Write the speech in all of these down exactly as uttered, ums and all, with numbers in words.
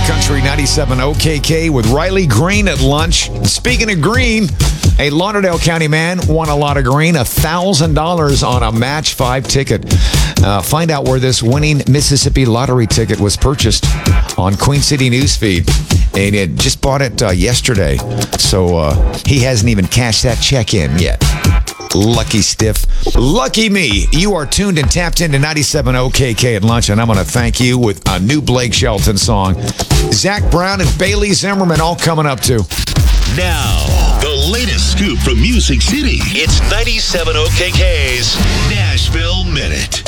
Country ninety-seven O K K with Riley Green at lunch. Speaking of green, a Lauderdale County man won a lot of green, one thousand dollars on a match five ticket. Uh, find out where this winning Mississippi lottery ticket was purchased on Queen City Newsfeed. And it just bought it uh, yesterday. So uh, he hasn't even cashed that check in yet. Lucky stiff. Lucky me. You are tuned and tapped into ninety-seven O K K at lunch, and I'm going to thank you with a new Blake Shelton song. Zach Brown and Bailey Zimmerman all coming up too. Now, the latest scoop from Music City. It's ninety-seven O K K's Nashville Minute.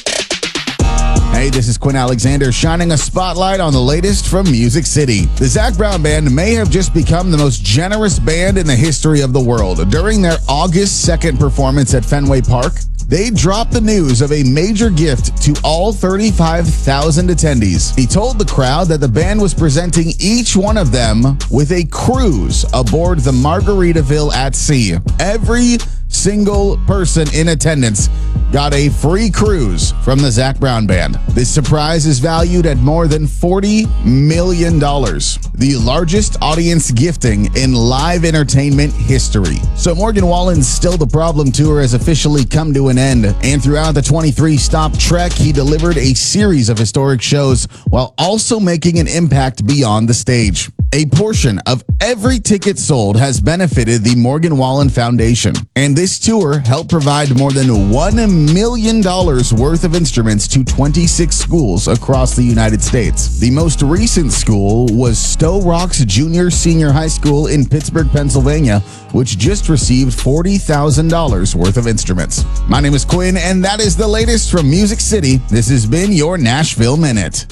Hey, this is Quinn Alexander shining a spotlight on the latest from Music City. The Zach Brown Band may have just become the most generous band in the history of the world. During their August second performance at Fenway Park, they dropped the news of a major gift to all thirty-five thousand attendees. He told the crowd that the band was presenting each one of them with a cruise aboard the Margaritaville at Sea. Every single person in attendance got a free cruise from the Zach Brown Band. This surprise is valued at more than forty million dollars, the largest audience gifting in live entertainment history. So Morgan Wallen's Still the Problem tour has officially come to an end, and throughout the twenty-three stop trek, he delivered a series of historic shows while also making an impact beyond the stage. A portion of every ticket sold has benefited the Morgan Wallen Foundation, and this tour helped provide more than one million dollars worth of instruments to twenty-six schools across the United States. The most recent school was Stowe Rocks Junior Senior High School in Pittsburgh, Pennsylvania, which just received forty thousand dollars worth of instruments. My name is Quinn, and that is the latest from Music City. This has been your Nashville Minute.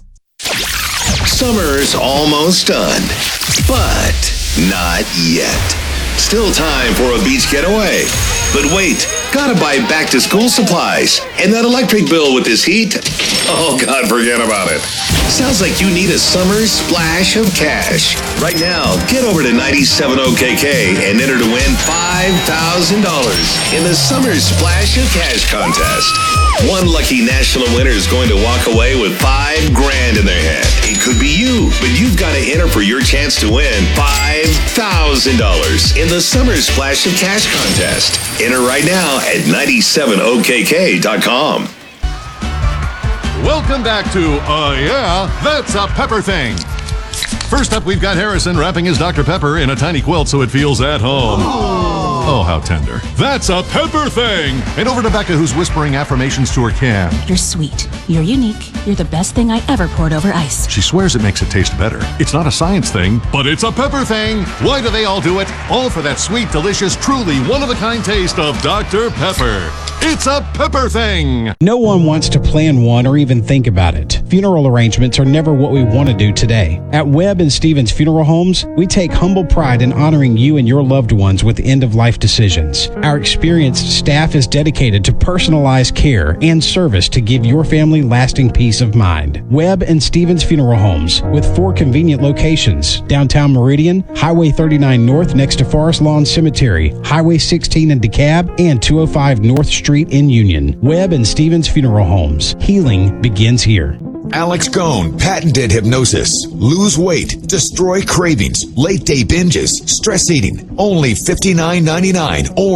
Summer's almost done, but not yet. Still time for a beach getaway. But wait, gotta buy back to school supplies. And that electric bill with this heat? Oh God, forget about it. Sounds like you need a summer splash of cash. Right now, get over to ninety-seven O K K and enter to win five thousand dollars in the Summer Splash of Cash contest. One lucky national winner is going to walk away with five grand in their hand. It could be you, but you've got to enter for your chance to win five thousand dollars in the Summer Splash of Cash contest. Enter right now at ninety-seven O K K dot com. Welcome back to Uh Yeah, That's a Pepper Thing. First up, we've got Harrison wrapping his Doctor Pepper in a tiny quilt so it feels at home. Oh, how tender. That's a Pepper Thing. And over to Becca, who's whispering affirmations to her can. You're sweet. You're unique. You're the best thing I ever poured over ice. She swears it makes it taste better. It's not a science thing, but it's a Pepper Thing. Why do they all do it? All for that sweet, delicious, truly one-of-a-kind taste of Doctor Pepper. It's a Pepper Thing. No one wants to plan one or even think about it. Funeral arrangements are never what we want to do today. At Webb and Stevens Funeral Homes, we take humble pride in honoring you and your loved ones with end-of-life decisions. Our experienced staff is dedicated to personalized care and service to give your family lasting peace of mind. Webb and Stevens Funeral Homes, with four convenient locations: downtown Meridian, Highway thirty-nine North next to Forest Lawn Cemetery, Highway sixteen in DeKalb, and two oh five North Street in Union. Webb and Stevens Funeral Homes. Healing begins here. Alex Cohn, patented hypnosis. Lose weight, destroy cravings, late day binges, stress eating. Only fifty-nine ninety-nine or